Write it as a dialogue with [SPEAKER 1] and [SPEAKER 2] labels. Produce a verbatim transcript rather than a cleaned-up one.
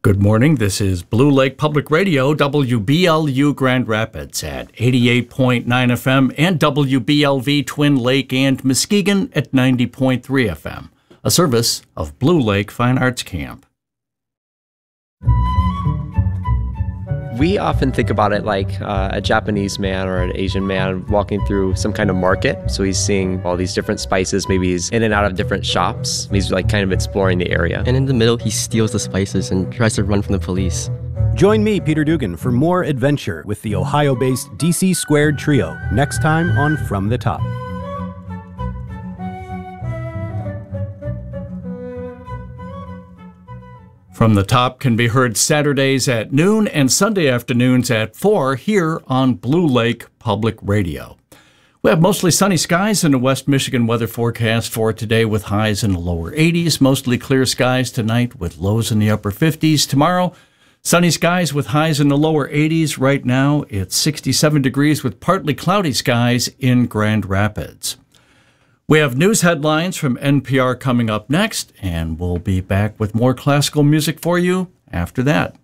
[SPEAKER 1] Good morning. This is Blue Lake Public Radio, W B L U Grand Rapids at eighty-eight point nine F M and W B L V Twin Lake and Muskegon at ninety point three F M, a service of Blue Lake Fine Arts Camp.
[SPEAKER 2] We often think about it like uh, a Japanese man or an Asian man walking through some kind of market. So he's seeing all these different spices. Maybe he's in and out of different shops. He's like kind of exploring the area.
[SPEAKER 3] And in the middle, he steals the spices and tries to run from the police.
[SPEAKER 4] Join me, Peter Dugan, for more adventure with the Ohio-based D C Squared Trio next time on From the Top.
[SPEAKER 1] From the Top can be heard Saturdays at noon and Sunday afternoons at four here on Blue Lake Public Radio. We have mostly sunny skies in the West Michigan weather forecast for today with highs in the lower eighties, mostly clear skies tonight with lows in the upper fifties. Tomorrow, sunny skies with highs in the lower eighties. Right now, it's sixty-seven degrees with partly cloudy skies in Grand Rapids. We have news headlines from N P R coming up next, and we'll be back with more classical music for you after that.